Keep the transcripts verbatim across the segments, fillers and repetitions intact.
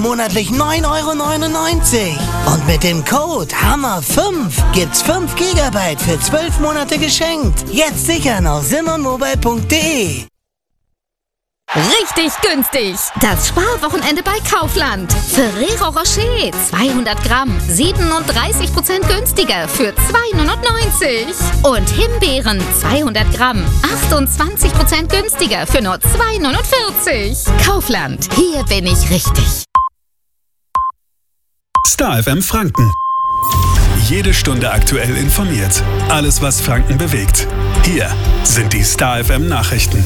Monatlich neun Euro neunundneunzig. Und mit dem Code Hammer fünf gibt's fünf Gigabyte für zwölf Monate geschenkt. Jetzt sichern auf simon-mobile punkt de. Richtig günstig! Das Sparwochenende bei Kaufland. Ferrero Rocher zweihundert Gramm, siebenunddreißig Prozent günstiger für zwei neunundneunzig. Und Himbeeren zweihundert Gramm, achtundzwanzig Prozent günstiger für nur zwei neunundvierzig. Kaufland, hier bin ich richtig. Star F M Franken. Jede Stunde aktuell informiert. Alles, was Franken bewegt. Hier sind die Star F M Nachrichten.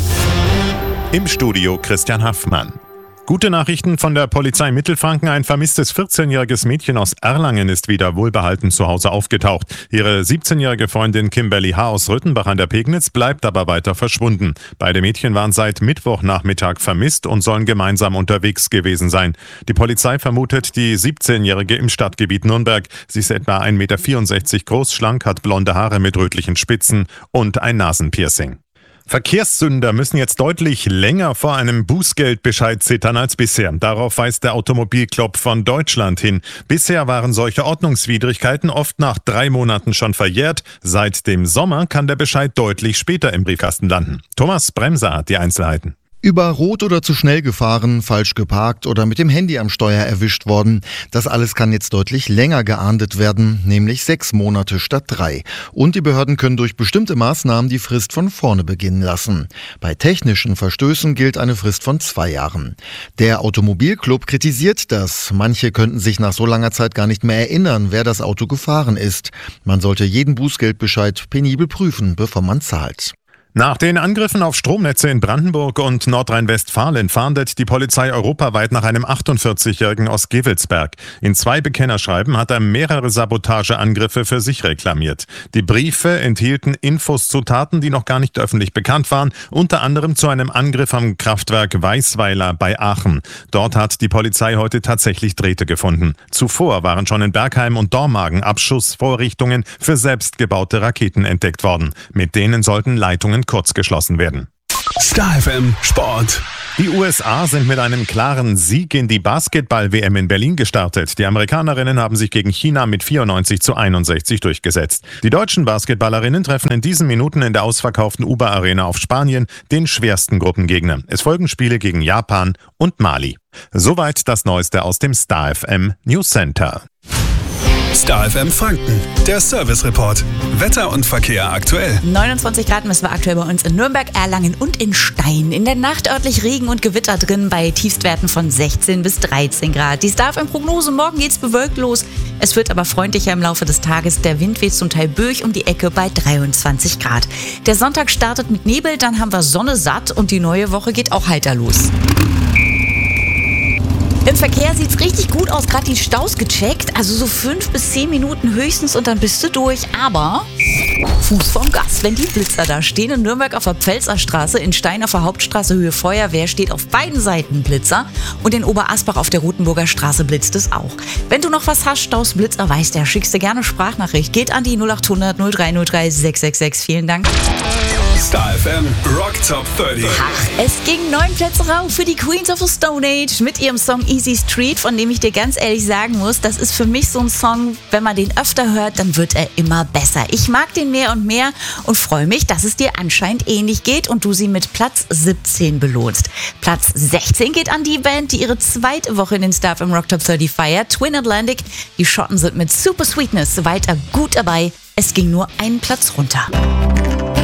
Im Studio Christian Haffmann. Gute Nachrichten von der Polizei Mittelfranken. Ein vermisstes vierzehnjähriges Mädchen aus Erlangen ist wieder wohlbehalten zu Hause aufgetaucht. Ihre siebzehnjährige Freundin Kimberly H. aus Rüttenbach an der Pegnitz bleibt aber weiter verschwunden. Beide Mädchen waren seit Mittwochnachmittag vermisst und sollen gemeinsam unterwegs gewesen sein. Die Polizei vermutet die siebzehnjährige im Stadtgebiet Nürnberg. Sie ist etwa ein Meter vierundsechzig groß, schlank, hat blonde Haare mit rötlichen Spitzen und ein Nasenpiercing. Verkehrssünder müssen jetzt deutlich länger vor einem Bußgeldbescheid zittern als bisher. Darauf weist der Automobilclub von Deutschland hin. Bisher waren solche Ordnungswidrigkeiten oft nach drei Monaten schon verjährt. Seit dem Sommer kann der Bescheid deutlich später im Briefkasten landen. Thomas Bremser hat die Einzelheiten. Über Rot oder zu schnell gefahren, falsch geparkt oder mit dem Handy am Steuer erwischt worden. Das alles kann jetzt deutlich länger geahndet werden, nämlich sechs Monate statt drei. Und die Behörden können durch bestimmte Maßnahmen die Frist von vorne beginnen lassen. Bei technischen Verstößen gilt eine Frist von zwei Jahren. Der Automobilclub kritisiert das. Manche könnten sich nach so langer Zeit gar nicht mehr erinnern, wer das Auto gefahren ist. Man sollte jeden Bußgeldbescheid penibel prüfen, bevor man zahlt. Nach den Angriffen auf Stromnetze in Brandenburg und Nordrhein-Westfalen fahndet die Polizei europaweit nach einem achtundvierzigjährigen aus Gevelsberg. In zwei Bekennerschreiben hat er mehrere Sabotageangriffe für sich reklamiert. Die Briefe enthielten Infos zu Taten, die noch gar nicht öffentlich bekannt waren, unter anderem zu einem Angriff am Kraftwerk Weißweiler bei Aachen. Dort hat die Polizei heute tatsächlich Drähte gefunden. Zuvor waren schon in Bergheim und Dormagen Abschussvorrichtungen für selbstgebaute Raketen entdeckt worden. Mit denen sollten Leitungen kurz geschlossen werden. Star F M Sport. Die U S A sind mit einem klaren Sieg in die Basketball-W M in Berlin gestartet. Die Amerikanerinnen haben sich gegen China mit vierundneunzig zu einundsechzig durchgesetzt. Die deutschen Basketballerinnen treffen in diesen Minuten in der ausverkauften U B A Arena auf Spanien, den schwersten Gruppengegner. Es folgen Spiele gegen Japan und Mali. Soweit das Neueste aus dem Star F M News Center. Star F M Franken, der Service Report. Wetter und Verkehr aktuell. neunundzwanzig Grad messen wir aktuell bei uns in Nürnberg, Erlangen und in Stein. In der Nacht örtlich Regen und Gewitter drin bei Tiefstwerten von sechzehn bis dreizehn Grad. Die Star F M Prognose, morgen geht's bewölkt los. Es wird aber freundlicher im Laufe des Tages. Der Wind weht zum Teil böig um die Ecke bei dreiundzwanzig Grad. Der Sonntag startet mit Nebel, dann haben wir Sonne satt und die neue Woche geht auch heiter los. Im Verkehr sieht's richtig gut aus, gerade die Staus gecheckt, also so fünf bis zehn Minuten höchstens und dann bist du durch, aber Fuß vorm Gas, wenn die Blitzer da stehen. In Nürnberg auf der Pfälzer Straße, in Stein auf der Hauptstraße Höhe Feuerwehr steht auf beiden Seiten Blitzer und in Oberasbach auf der Rotenburger Straße blitzt es auch. Wenn du noch was hast, Staus, Blitzer, weißt du, schickst du gerne Sprachnachricht, geht an die null acht hundert null drei null drei sechs sechs sechs, vielen Dank. Star F M Rock Top dreißig. Ach, es ging neun Plätze rauf für die Queens of the Stone Age mit ihrem Song Easy Street, von dem ich dir ganz ehrlich sagen muss, das ist für mich so ein Song, wenn man den öfter hört, dann wird er immer besser. Ich mag den mehr und mehr und freue mich, dass es dir anscheinend ähnlich geht und du sie mit Platz siebzehn belohnst. Platz sechzehn geht an die Band, die ihre zweite Woche in den Star F M Rock Top dreißig feiert, Twin Atlantic. Die Schotten sind mit Super Sweetness weiter gut dabei. Es ging nur einen Platz runter.